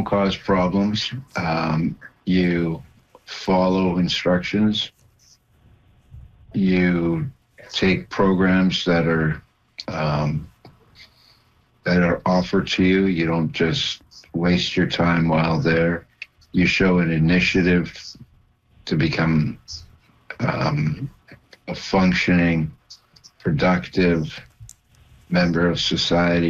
don't cause problems. You follow instructions. You take programs that are offered to you. You don't just waste your time while there. You show an initiative to become a functioning, productive member of society.